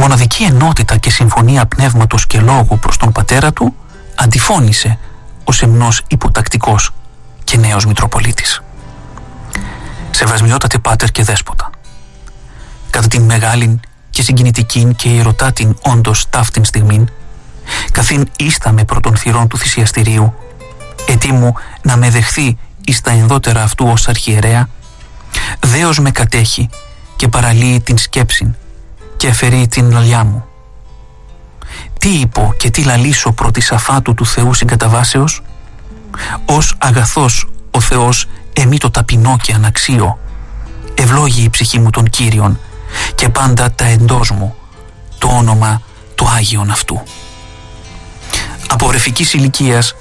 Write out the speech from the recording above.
μοναδική ενότητα και συμφωνία πνεύματος και λόγου προς τον πατέρα του αντιφώνησε ο σεμνός υποτακτικός και νέος Μητροπολίτης. Σεβασμιότατε πάτερ και δέσποτα, κατά την μεγάλην και συγκινητικήν και ερωτάτην όντως ταύτην στιγμήν, καθήν ίσταμε προ των θυρών του θυσιαστηρίου, ετοίμου να με δεχθεί εις τα ενδότερα αυτού ως αρχιερέα, δέος με κατέχει και παραλύει την σκέψην και αφαιρεί την λαλιά μου. Τι είπω και τι λαλήσω προ της αφάτου του Θεού συγκαταβάσεως? Ως αγαθός ο Θεός εμή το ταπεινό και αναξίο, ευλόγει η ψυχή μου τον Κύριον και πάντα τα εντός μου το όνομα του Άγιον αυτού. Από βρεφικής ηλικίας